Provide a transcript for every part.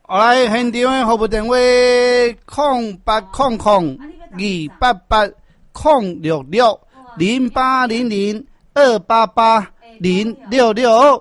来，现场的服务电话0800-288-066-0800-288-066。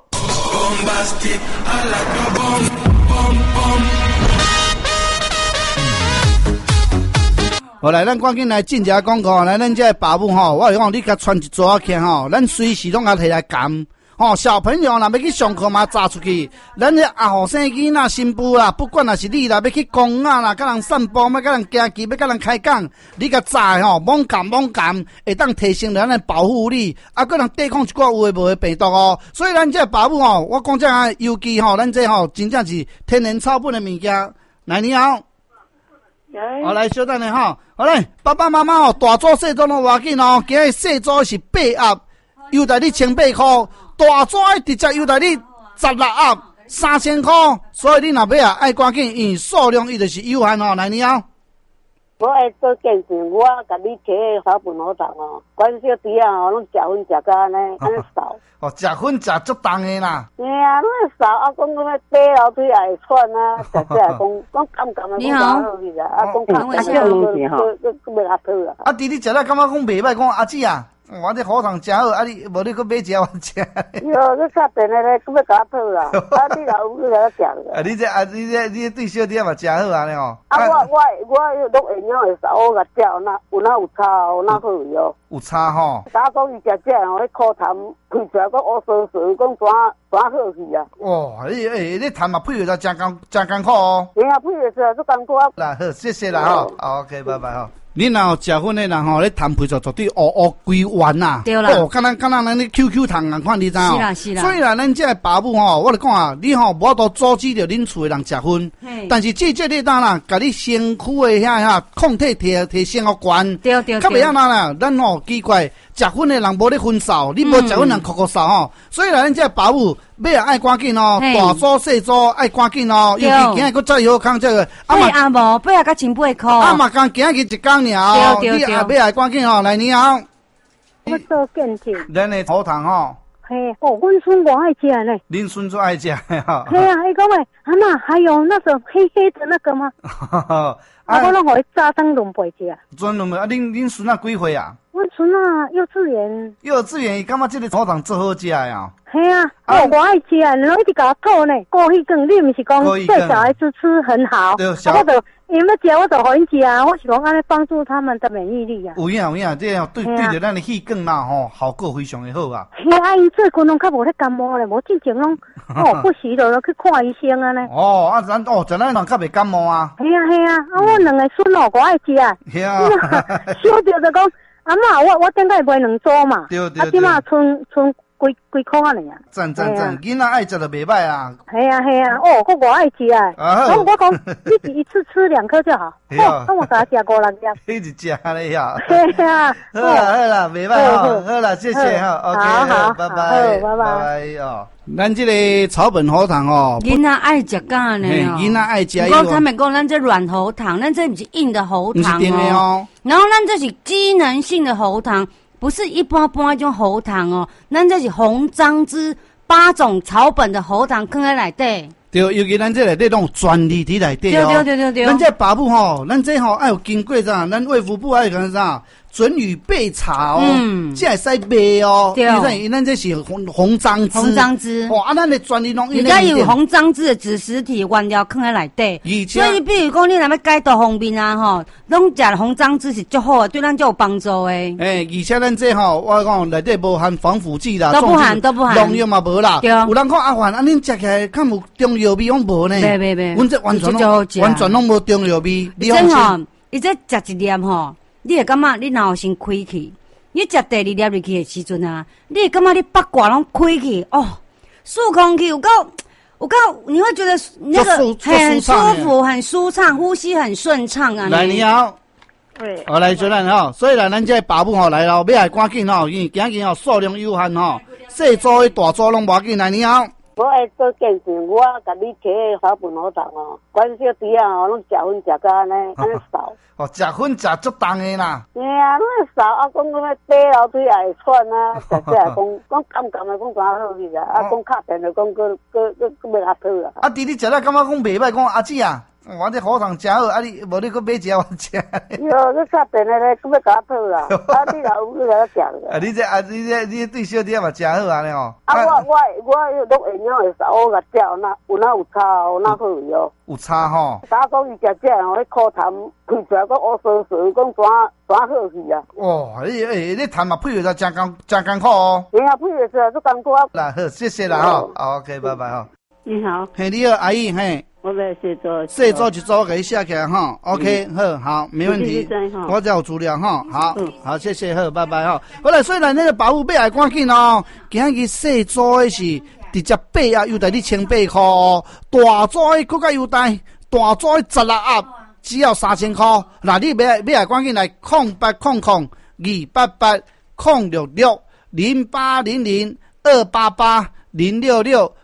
好来，咱赶紧来进一下广告。来，咱这爸母吼，我讲你甲传一纸起吼，咱随时拢甲摕来含。吼，小朋友若要去上课嘛，揸出去。咱这阿后生囡仔、新妇啦，不管若是你啦，要去公园啦，甲人散步，要甲人行街，要甲人开讲，你甲揸吼，猛含，会当提升咱的保护力，啊，个人对抗一寡有诶无诶病毒哦。所以咱这爸母吼，我讲这样，尤其吼，咱这吼，真正是天然草本的物件。来，你好。好，来稍等下吼，好嘞，爸爸妈妈哦，大组小组拢要紧哦。今日小组是8盒，优待你18块，大组直接优待你16盒，3000块。所以你若要爱赶紧，因为数量伊就是有限哦。来，你好。 我爱做健身，我甲你摕个草本好重哦。管小弟啊哦，拢食薰食到安尼瘦。 哦，食薰食足重的啦。 嘿啊，拢会瘦啊，讲要爬楼梯也会喘啊，食起来讲感觉你好， 啊，讲我笑你哈，要阿讨啊。 啊，弟你食了感觉讲袂歹，讲阿姊啊。我这好糖真好，啊你无你搁买一个我吃。 哟，你插电的咧，搁要甲我讨啦？啊，你若有你来食了。 啊，你对小弟嘛真好安尼哦。 啊，我都会晓会烧，我甲食有差，有哪好味哦？ 有差吼。 打讲伊食哦，迄苦痰开出来，讲乌酸酸，讲怎好去啊？ 哦，你痰嘛配合真艰苦哦。 嘿啊，配合出来足艰苦啊。 啦，好，谢谢啦吼。OK， 拜拜吼。你若有食薰的人吼，你痰配做绝对乌规丸呐。 对啦。 哦，敢若咱的 QQ 糖共款，你知哦？ 是啦是啦。 所以啦，咱这爸母吼，我就讲啊，你吼无法度阻止着恁厝的人食薰，但是这你当啦，甲你身躯的遐抗体提升个悬。 对。 较袂晓啦，咱吼奇怪，食薰的人无咧薰扫，你无食薰人酷扫吼。所以啦，咱这爸母要爱赶紧哦，大组小组爱赶紧哦，尤其今日搁再好康这个。 啊无，八啊甲18块。 啊嘛，刚今日一工尔哦，你也要来赶紧哦，来你好。 我做健身。 咱的喉糖吼。 嘿，哦，阮孙我爱吃呢。 恁孙子爱吃哈。 嘿啊，伊讲诶，阿妈还有那种黑黑的那个吗？我拢互伊炸当龙背吃。 专龙背啊，恁孙仔几岁啊？ 阮孙啊，幼稚园。 幼稚园，伊感觉这个喉糖最好食呀。 嘿啊，我爱吃啊，然后一直甲我吐呢。过去讲你毋是讲对小孩子吃很好， 对， 我就因要吃，我就互因吃啊。我是讲安尼帮助他们的免疫力啊。 有影，这样对着咱的气管啦吼，效果非常的好啊。 嘿啊，因最近拢较无咧感冒咧，无之前拢不时就去看医生啊呢。 哦，啊咱咱人较袂感冒啊。 嘿啊，我两个孙哦，我爱吃啊。 嘿啊， 小着就讲阿嬷，我顶个卖2组嘛， 对。 啊，即马剩几块啊？ 赞，囡仔爱食就袂歹啊。 系啊，哦，我爱吃啊。我讲你一次吃2颗就好。哦，我甲他食5、6粒。 一直食咧呀。 嘿啊。 好啦，袂歹吼，好啦，谢谢哈。OK， 好， 拜拜哦。咱这个草本喉糖哦， 囡仔爱食干呢。 囡仔爱食。 不过他们讲咱这软喉糖，咱这不是硬的喉糖哦。 然后咱这是机能性的喉糖。不是一般般种喉糖哦，咱这是红樟枝8种草本的喉糖放在内底。 对，尤其咱这内底拢有专利伫内底哦。 对。 咱这爸母吼，咱这吼爱有经过啥？咱卫福部爱讲啥？准予备查哦，这会使卖哦。 对， 因为咱这是红樟枝。 红樟枝。 哇，啊，咱的专利拢。 人家有红樟枝的子实体原料放在内底。所以，比如讲你若要解毒方面啊，吼，拢食红樟枝是足好的，对咱就有帮助的。 而且咱这吼，我讲内底无含防腐剂啦， 都不含。 农药嘛无啦。 对。 有人讲阿凡，啊，恁食起来敢有中药味？我无呢。 袂。 阮这完全拢无中药味。 真吼，伊这食一粒吼。你会感觉你脑先开去，你食第2粒入去的时阵啊，你会感觉你八卦拢开去哦，舒空气有够，你会觉得那个很舒服、很舒畅，呼吸很顺畅啊。 来，你好，好来，小兰吼，所以啦，咱这爸母吼来咯，要来赶紧吼，因为今日吼数量有限吼，小组的大组拢无要紧。来，你好。 我我爱做健身，我甲你摕个花盆好重哦，管小猪仔哦，拢食薰食到安尼扫。 哦，食薰食足重的啦。 嘿啊，拢扫啊，讲讲要爬楼梯也会喘啊，实际讲感觉的讲真好去啦，啊，讲敲电就讲佫要较讨啦。 啊，弟你食了感觉讲袂歹，讲阿姊啊，我这好糖真好，啊你无你佫买一个我食。 哟，你敲电的咧，佫要甲我讨啦，啊，你若有你甲我食啊，你对小弟嘛真好安尼哦。 啊，我拢会晓会扫，我甲食有差有哪好去哦。 有差吼。 打讲伊食哦，迄苦痰开出来，讲乌臊臊，讲怎好去啊？ 哦，你痰嘛配合真艰苦哦。 嘿啊，配合出来足艰苦啊。 啦，好，谢谢啦吼。OK， 拜拜吼。 你好， 嘿，你好，阿姨，嘿。 我要写作， 写作一组给你写起来哈 ，OK，好，没问题，我只有资料哈，好，谢谢，好，拜拜哈。好啦，所以咱那个保护买来赶紧哦，今日写作的是直接8啊，优待你1800块哦，大组的更加优待，大组的16盒只要3000块，那你买来赶紧来0800 288 066 0800 288 066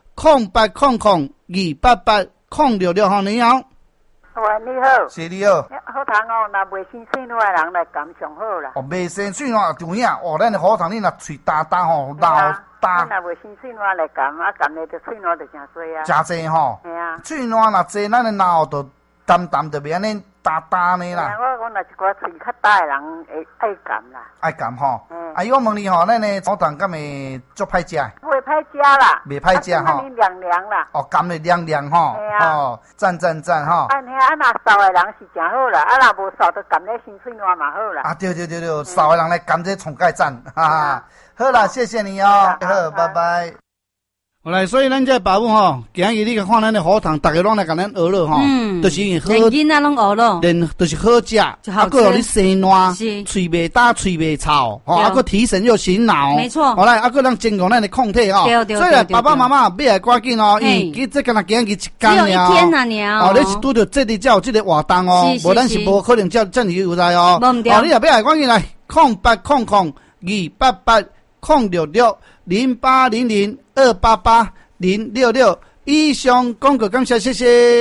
0800 288 066吼，你好。 喂，你好。 是你好。 好糖哦，若袂生水卵的人来甘上好啦。 哦，袂生水卵有影哦，咱的好糖你若喙焦焦吼，老焦。 你若袂生水卵来甘，啊甘的着水卵着诚多啊。 诚济吼。 系啊。 水卵若济，咱的脑着淡淡着袂安尼焦焦呢啦。 我讲若一寡喙较大的人会爱甘啦。 爱甘吼。啊，伊我问你吼，咱的好糖敢会足歹食？ 袂歹食啦。 袂歹食吼。 凉凉啦。 哦，甘的凉凉吼。哦，赞吼。 啊，若扫的人是诚好啦，啊，若无扫着甘咧生水卵嘛好啦。 啊，对，扫的人来甘这创介赞，哈哈。好啦，谢谢你哦，好，拜拜。好来，所以咱这保姆吼，今日你看咱的好糖，大家拢来甲咱学了吼，就是好， 连囡仔拢学了， 连就是好食，啊，佫有你生烂，喙袂焦，喙袂臭，吼，啊，佫提神又醒脑， 没错。 好来，啊，佫咱增强咱的抗体哦。所以爸爸妈妈买来赶紧哦，因为这敢若今日一天只有一天啊，鸟。 哦，你是拄着这里才有这个活动哦，无咱是无可能这么有来哦。 哦，你也买来赶紧来0800 288 066 0800 288 066。以上广告感谢，谢谢。